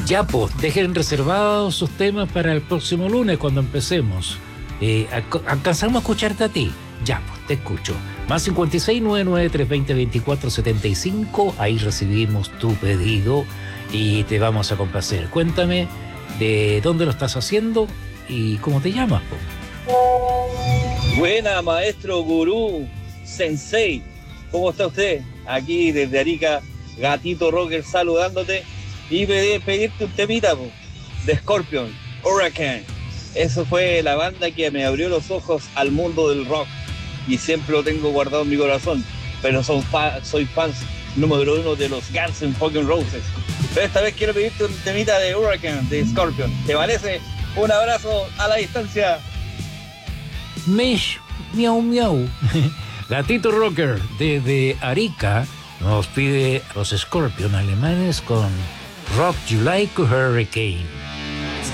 Ya, pues, dejen reservados sus temas para el próximo lunes cuando empecemos. Alcanzamos a escucharte a ti. Ya, pues, te escucho. Más 56993202475. Ahí recibimos tu pedido y te vamos a complacer. Cuéntame de dónde lo estás haciendo y cómo te llamas, po. Buena, maestro gurú, sensei. ¿Cómo está usted? Aquí desde Arica, Gatito Rocker saludándote y pedirte un temita, po, de Scorpion, Hurricane. Eso fue la banda que me abrió los ojos al mundo del rock y siempre lo tengo guardado en mi corazón, pero soy fan número 1 de los Guns N' fucking Roses. Pero esta vez quiero pedirte un temita de Hurricane, de Scorpion. ¿Te parece? Un abrazo a la distancia. Mesh, miau miau. Gatito Rocker desde Arica nos pide los Scorpion alemanes con Rock You Like a Hurricane.